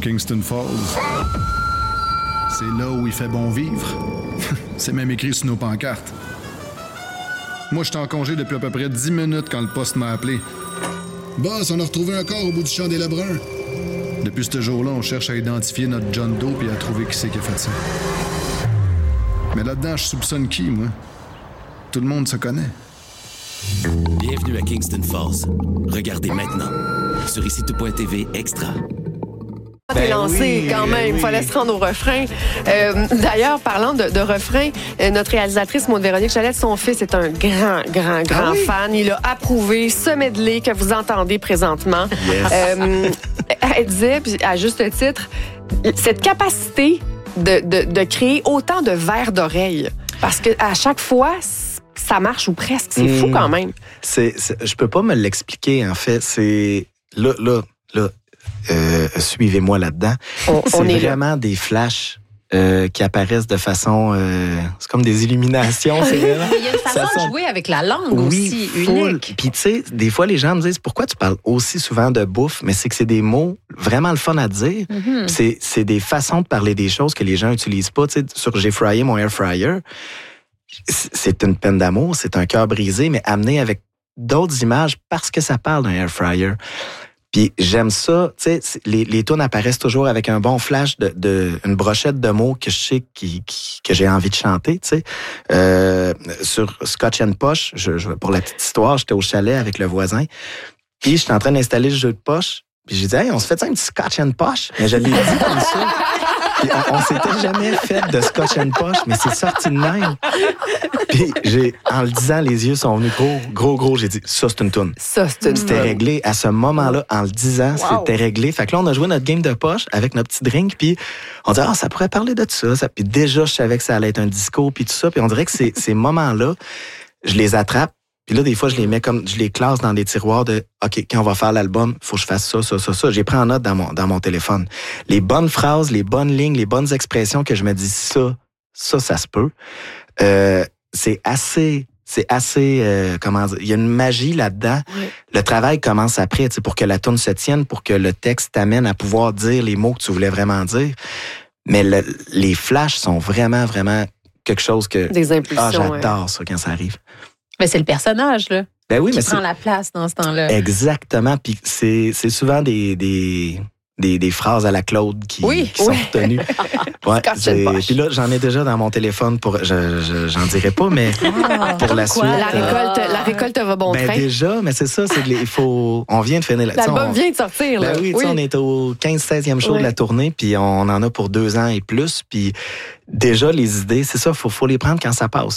Kingston Falls. C'est là où il fait bon vivre. C'est même écrit sur nos pancartes. Moi, j'étais en congé depuis à peu près 10 minutes quand le poste m'a appelé. Boss, on a retrouvé un corps au bout du champ des Lebrun. Depuis ce jour-là, on cherche à identifier notre John Doe et à trouver qui c'est qui a fait ça. Mais là-dedans, je soupçonne qui, moi? Tout le monde se connaît. Bienvenue à Kingston Falls. Regardez maintenant sur ici-tout.tv extra. T'es lancé quand même, il fallait se rendre au refrain. D'ailleurs, parlant de refrain, notre réalisatrice Maud Véronique Chalette, son fils est un grand fan. Il a approuvé ce medley que vous entendez présentement. Yes. Elle disait, puis à juste titre, cette capacité de créer autant de vers d'oreille, parce qu'à chaque fois, ça marche ou presque. C'est fou quand même. Je peux pas me l'expliquer, en fait. C'est... Là, suivez-moi là-dedans. C'est vraiment des flashs qui apparaissent de façon... c'est comme des illuminations. C'est vraiment, il y a une façon de jouer avec la langue aussi, unique. Puis tu sais, des fois, les gens me disent, pourquoi tu parles aussi souvent de bouffe? Mais c'est que c'est des mots vraiment le fun à dire. Mm-hmm. C'est des façons de parler des choses que les gens n'utilisent pas. Tu sais, sur J'ai fryé mon air fryer, c'est une peine d'amour, c'est un cœur brisé, mais amené avec d'autres images parce que ça parle d'un air fryer. Puis j'aime ça, tu sais, les tunes apparaissent toujours avec un bon flash une brochette de mots que je sais que j'ai envie de chanter, tu sais. Sur Scotch and Posh, pour la petite histoire, j'étais au chalet avec le voisin, puis j'étais en train d'installer le jeu de poche, puis j'ai dit, hey, on se fait ça un petit Scotch and Posh? Mais je l'ai dit comme ça. Puis on s'était jamais fait de Scotch and Posh, mais c'est sorti de même. Puis en le disant, les yeux sont venus gros. J'ai dit, ça, c'est une toune. C'était réglé. À ce moment-là, en le disant, c'était réglé. Fait que là, on a joué notre game de poche avec notre petit drink, puis on dit, ça pourrait parler de ça. Puis déjà, je savais que ça allait être un disco, puis tout ça. Puis on dirait que ces moments-là, je les attrape. Puis là, des fois, je les classe dans des tiroirs de, OK, quand on va faire l'album, faut que je fasse ça. J'ai pris en note dans mon téléphone. Les bonnes phrases, les bonnes lignes, les bonnes expressions que je me dis, ça se peut. C'est assez, comment dire, il y a une magie là-dedans. Oui. Le travail commence après, tu sais, pour que la toune se tienne, pour que le texte t'amène à pouvoir dire les mots que tu voulais vraiment dire. Mais les flashs sont vraiment, vraiment quelque chose que... Des impulsions. J'adore ça quand ça arrive. Mais c'est le personnage, là. Ben oui, qui mais prend la place dans ce temps-là. Exactement. Puis c'est souvent des phrases à la Claude qui sont retenues. Ouais, puis là, j'en ai déjà dans mon téléphone pour... J'en dirai pas, mais pour la suite... La récolte va bon train. Déjà, mais c'est ça, on vient de finir... L'album vient de sortir, là. Ben oui. On est au 15-16e show de la tournée, puis on en a pour 2 ans et plus, puis déjà, les idées, c'est ça, faut les prendre quand ça passe.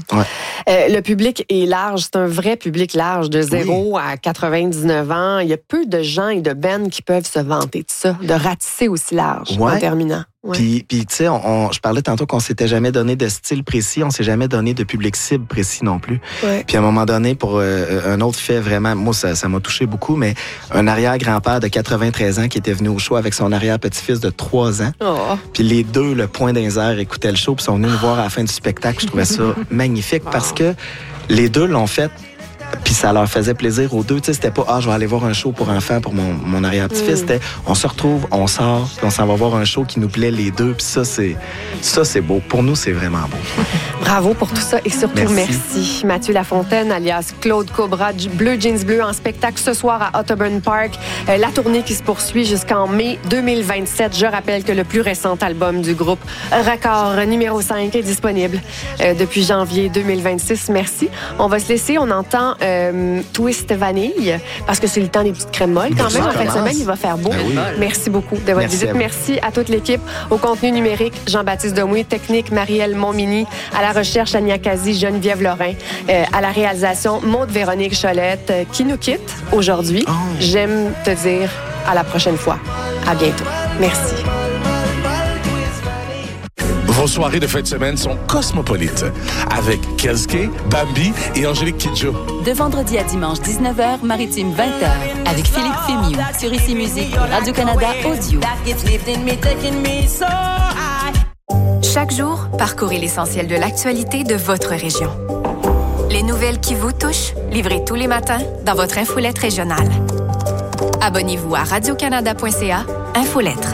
Ouais. Le public est large, c'est un vrai public large, de 0 à 99 ans. Il y a peu de gens et de bands qui peuvent se vanter de ça, de ratisser aussi large en terminant. Ouais. Puis tu sais, je parlais tantôt qu'on s'était jamais donné de style précis, on s'est jamais donné de public cible précis non plus. Ouais. Puis à un moment donné, pour un autre fait vraiment, moi ça m'a touché beaucoup, mais un arrière-grand-père de 93 ans qui était venu au show avec son arrière-petit-fils de 3 ans. Oh. Puis les deux, le point d'un air, écoutaient le show, puis sont venus nous voir à la fin du spectacle. Je trouvais ça magnifique parce que les deux l'ont fait. Puis ça leur faisait plaisir aux deux. Tu sais, c'était pas, je vais aller voir un show pour enfants pour mon arrière-petit-fils. C'était, on se retrouve, on sort, puis on s'en va voir un show qui nous plaît les deux. Puis ça, c'est beau. Pour nous, c'est vraiment beau. Bravo pour tout ça et surtout merci. Mathieu Lafontaine, alias Claude Cobra, Bleu Jeans Bleu, en spectacle ce soir à Otterburn Park. La tournée qui se poursuit jusqu'en mai 2027. Je rappelle que le plus récent album du groupe, Record numéro 5, est disponible depuis janvier 2026. Merci. On va se laisser. On entend Twist Vanille, parce que c'est le temps des petites crèmes molles quand même. En fin de semaine, il va faire beau. Merci beaucoup de votre visite. Merci à toute l'équipe. Au contenu numérique, Jean-Baptiste Demouy, technique, Marielle Montmini, à la recherche, Ania Kazi, Geneviève Lorrain, à la réalisation, Maud Véronique Chalette, qui nous quitte aujourd'hui. J'aime te dire à la prochaine fois. À bientôt. Merci. Vos soirées de fin de semaine sont cosmopolites avec Kelske, Bambi et Angélique Kidjo. De vendredi à dimanche 19h, Maritime 20h avec Philippe Fémiou sur Ici Musique et Radio-Canada Audio. Chaque jour, parcourez l'essentiel de l'actualité de votre région. Les nouvelles qui vous touchent, livrées tous les matins dans votre infolette régionale. Abonnez-vous à radiocanada.ca, Infolettre.